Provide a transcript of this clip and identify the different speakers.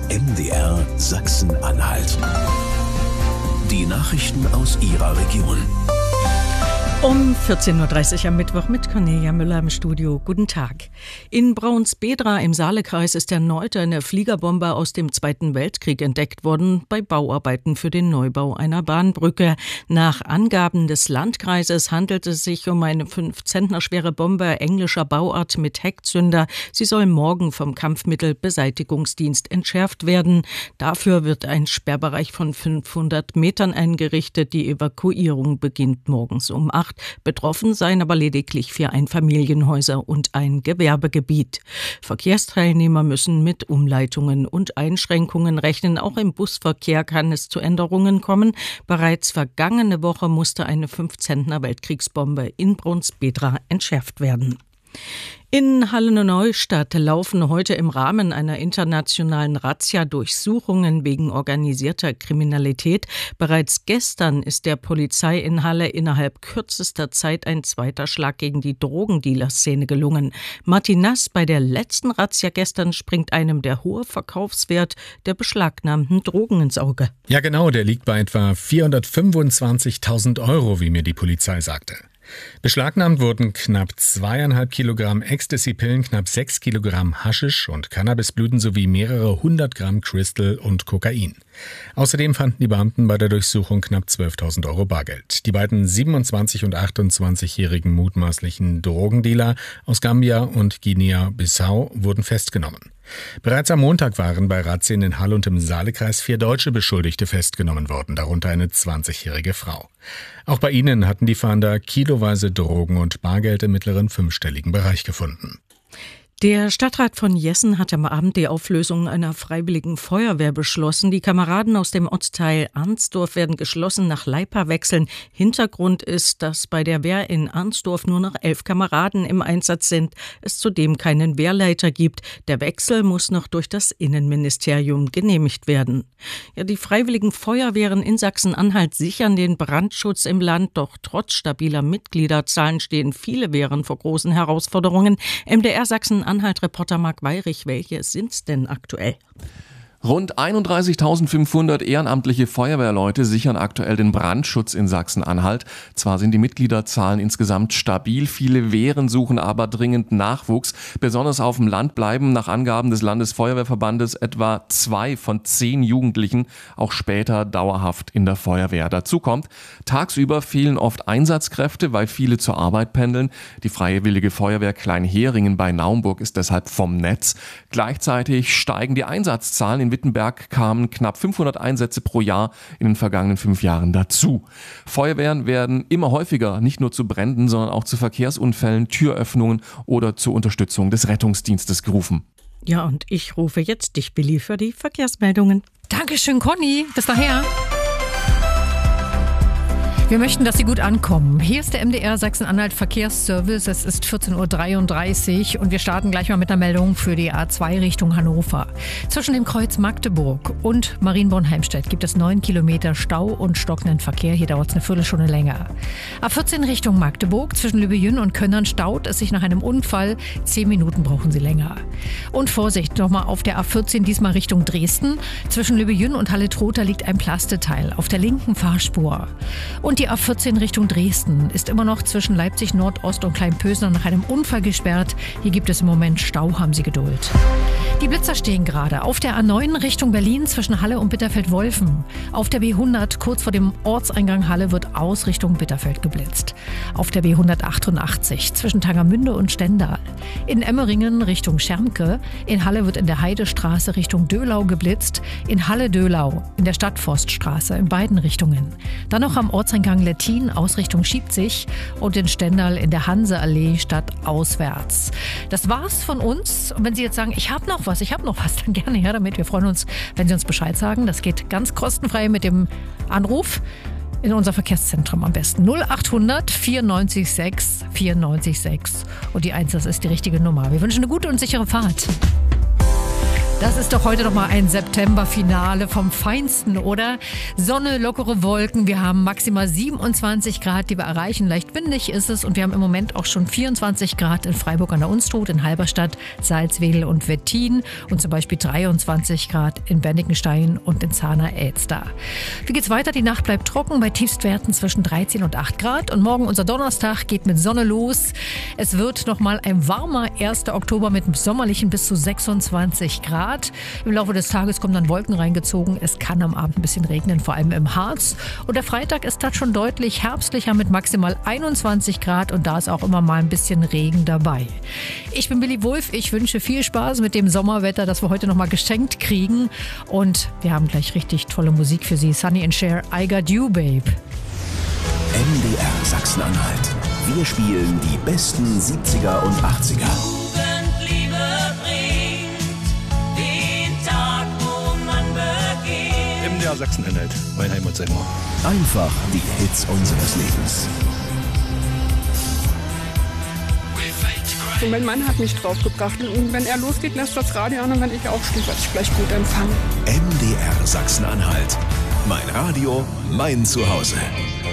Speaker 1: MDR Sachsen-Anhalt. Die Nachrichten aus Ihrer Region.
Speaker 2: Um 14.30 Uhr am Mittwoch mit Cornelia Müller im Studio. Guten Tag. In Braunsbedra im Saalekreis ist erneut eine Fliegerbombe aus dem Zweiten Weltkrieg entdeckt worden bei Bauarbeiten für den Neubau einer Bahnbrücke. Nach Angaben des Landkreises handelt es sich um eine 5 Zentner schwere Bombe englischer Bauart mit Heckzünder. Sie soll morgen vom Kampfmittelbeseitigungsdienst entschärft werden. Dafür wird ein Sperrbereich von 500 Metern eingerichtet. Die Evakuierung beginnt morgens um 8. Betroffen seien aber lediglich 4 Einfamilienhäuser und ein Gewerbegebiet. Verkehrsteilnehmer müssen mit Umleitungen und Einschränkungen rechnen. Auch im Busverkehr kann es zu Änderungen kommen. Bereits vergangene Woche musste eine 5 Zentner Weltkriegsbombe in Braunsbedra entschärft werden. In Halle-Neustadt laufen heute im Rahmen einer internationalen Razzia Durchsuchungen wegen organisierter Kriminalität. Bereits gestern ist der Polizei in Halle innerhalb kürzester Zeit ein zweiter Schlag gegen die Drogendealer-Szene gelungen. Martin Nass, bei der letzten Razzia gestern springt einem der hohe Verkaufswert der beschlagnahmten Drogen ins Auge.
Speaker 3: Ja genau, der liegt bei etwa 425.000 €, wie mir die Polizei sagte. Beschlagnahmt wurden knapp 2,5 Kilogramm Ecstasy-Pillen, knapp 6 Kilogramm Haschisch und Cannabisblüten sowie mehrere 100 Gramm Crystal und Kokain. Außerdem fanden die Beamten bei der Durchsuchung knapp 12.000 € Bargeld. Die beiden 27- und 28-jährigen mutmaßlichen Drogendealer aus Gambia und Guinea-Bissau wurden festgenommen. Bereits am Montag waren bei Razzien in Halle und im Saalekreis 4 deutsche Beschuldigte festgenommen worden, darunter eine 20-jährige Frau. Auch bei ihnen hatten die Fahnder kiloweise Drogen und Bargeld im mittleren 5-stelligen Bereich gefunden.
Speaker 2: Der Stadtrat von Jessen hat am Abend die Auflösung einer freiwilligen Feuerwehr beschlossen. Die Kameraden aus dem Ortsteil Arnsdorf werden geschlossen nach Leipa wechseln. Hintergrund ist, dass bei der Wehr in Arnsdorf nur noch 11 Kameraden im Einsatz sind. Es zudem keinen Wehrleiter gibt. Der Wechsel muss noch durch das Innenministerium genehmigt werden. Ja, die freiwilligen Feuerwehren in Sachsen-Anhalt sichern den Brandschutz im Land. Doch trotz stabiler Mitgliederzahlen stehen viele Wehren vor großen Herausforderungen. MDR Sachsen-Anhalt-Reporter Marc Weyrich, welche sind's denn aktuell?
Speaker 4: Rund 31.500 ehrenamtliche Feuerwehrleute sichern aktuell den Brandschutz in Sachsen-Anhalt. Zwar sind die Mitgliederzahlen insgesamt stabil, viele Wehren suchen aber dringend Nachwuchs. Besonders auf dem Land bleiben nach Angaben des Landesfeuerwehrverbandes etwa 2 von 10 Jugendlichen auch später dauerhaft in der Feuerwehr. Dazu kommt, tagsüber fehlen oft Einsatzkräfte, weil viele zur Arbeit pendeln. Die Freiwillige Feuerwehr Kleinheringen bei Naumburg ist deshalb vom Netz. Gleichzeitig steigen die Einsatzzahlen. In Wittenberg kamen knapp 500 Einsätze pro Jahr in den vergangenen 5 Jahren dazu. Feuerwehren werden immer häufiger nicht nur zu Bränden, sondern auch zu Verkehrsunfällen, Türöffnungen oder zur Unterstützung des Rettungsdienstes gerufen.
Speaker 2: Ja, und ich rufe jetzt dich, Billy, für die Verkehrsmeldungen.
Speaker 5: Dankeschön, Conny. Bis daher. Wir möchten, dass Sie gut ankommen. Hier ist der MDR Sachsen-Anhalt Verkehrsservice. Es ist 14.33 Uhr und wir starten gleich mal mit einer Meldung für die A2 Richtung Hannover. Zwischen dem Kreuz Magdeburg und Marienborn-Heimstedt gibt es 9 Kilometer Stau und stockenden Verkehr. Hier dauert es eine Viertelstunde länger. A14 Richtung Magdeburg zwischen Lübejün und Könnern staut es sich nach einem Unfall. 10 Minuten brauchen Sie länger. Und Vorsicht, nochmal auf der A14, diesmal Richtung Dresden. Zwischen Lübejün und Halle-Trotha liegt ein Plasteteil auf der linken Fahrspur. Und die A14 Richtung Dresden ist immer noch zwischen Leipzig Nordost und Kleinpösner nach einem Unfall gesperrt. Hier gibt es im Moment Stau, haben Sie Geduld. Die Blitzer stehen gerade auf der A9 Richtung Berlin zwischen Halle und Bitterfeld-Wolfen. Auf der B100 kurz vor dem Ortseingang Halle wird aus Richtung Bitterfeld geblitzt. Auf der B188 zwischen Tangermünde und Stendal. In Emmeringen Richtung Schermke. In Halle wird in der Heidestraße Richtung Döhlau geblitzt. In Halle-Döhlau in der Stadtforststraße in beiden Richtungen. Dann noch am Ortseingang Lettin Ausrichtung Schiebzig und in Stendal in der Hanseallee stadtauswärts. Das war's von uns. Und wenn Sie jetzt sagen, ich habe noch was, dann gerne her damit. Wir freuen uns, wenn Sie uns Bescheid sagen. Das geht ganz kostenfrei mit dem Anruf in unser Verkehrszentrum am besten. 0800 94 6 94 6. Und die 1, das ist die richtige Nummer. Wir wünschen eine gute und sichere Fahrt. Das ist doch heute noch mal ein Septemberfinale vom Feinsten, oder? Sonne, lockere Wolken, wir haben maximal 27 Grad, die wir erreichen. Leicht windig ist es und wir haben im Moment auch schon 24 Grad in Freiburg an der Unstrut, in Halberstadt, Salzwedel und Wettin und zum Beispiel 23 Grad in Bendigenstein und in Zahner-Elster. Wie geht's weiter? Die Nacht bleibt trocken bei Tiefstwerten zwischen 13 und 8 Grad und morgen unser Donnerstag geht mit Sonne los. Es wird noch mal ein warmer 1. Oktober mit sommerlichen bis zu 26 Grad. Im Laufe des Tages kommen dann Wolken reingezogen. Es kann am Abend ein bisschen regnen, vor allem im Harz. Und der Freitag ist dann schon deutlich herbstlicher mit maximal 21 Grad und da ist auch immer mal ein bisschen Regen dabei. Ich bin Billy Wulff. Ich wünsche viel Spaß mit dem Sommerwetter, das wir heute noch mal geschenkt kriegen. Und wir haben gleich richtig tolle Musik für Sie. Sonny and Cher, I Got You, Babe.
Speaker 1: MDR Sachsen-Anhalt. Wir spielen die besten 70er und 80er.
Speaker 6: MDR Sachsen-Anhalt, mein Heimatsender.
Speaker 1: Einfach die Hits unseres Lebens.
Speaker 7: Und mein Mann hat mich draufgebracht. Und wenn er losgeht, lässt das Radio an und wenn ich aufstehe, werde ich gleich gut empfangen.
Speaker 1: MDR Sachsen-Anhalt. Mein Radio, mein Zuhause.